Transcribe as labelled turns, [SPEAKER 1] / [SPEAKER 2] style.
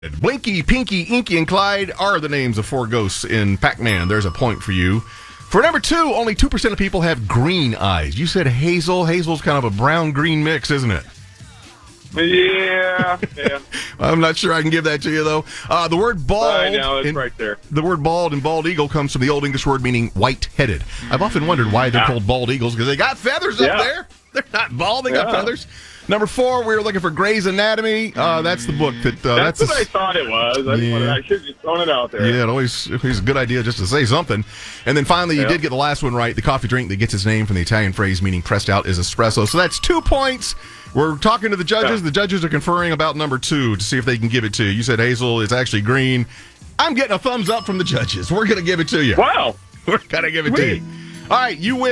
[SPEAKER 1] Blinky, Pinky, Inky, and Clyde are the names of 4 ghosts in Pac-Man. There's a point for you. For number 2, only 2% of people have green eyes. You said Hazel. Hazel's kind of a brown-green mix, isn't it?
[SPEAKER 2] Yeah.
[SPEAKER 1] I'm not sure I can give that to you, though. The word bald...
[SPEAKER 2] I know, it's right there.
[SPEAKER 1] The word bald and bald eagle comes from the Old English word meaning white-headed. I've often wondered why they're called bald eagles, because they got feathers up there. They're not bald, they got feathers. Number 4, we were looking for Grey's Anatomy. That's the book that...
[SPEAKER 2] that's what I thought it was. I should have just thrown it out there.
[SPEAKER 1] Yeah, it's a good idea just to say something. And then finally, you did get the last one right. The coffee drink that gets its name from the Italian phrase meaning pressed out is espresso. So that's 2 points. We're talking to the judges. The judges are conferring about number 2 to see if they can give it to you. You said Hazel is actually green. I'm getting a thumbs up from the judges. We're going to give it to you.
[SPEAKER 2] Wow.
[SPEAKER 1] We're going to give it to you. All right, you win.